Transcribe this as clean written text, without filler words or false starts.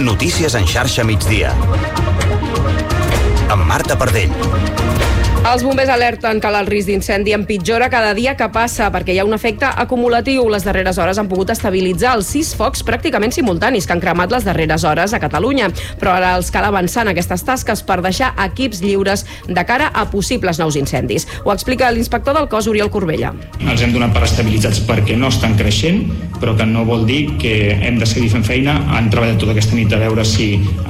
Notícies en xarxa migdia. Amb Marta Pardell. Els bombers alerten que el risc d'incendi empitjora cada dia que passa perquè hi ha un efecte acumulatiu. Les darreres hores han pogut estabilitzar els 6 focs pràcticament simultanis que han cremat les darreres hores a Catalunya. Però ara els cal avançar en aquestes tasques per deixar equips lliures de cara a possibles nous incendis. Ho explica l'inspector del cos, Oriol Corbella. Els hem donat per estabilitzats perquè no estan creixent, però que no vol dir que hem de seguir fent feina. Han treballat tota aquesta nit a veure si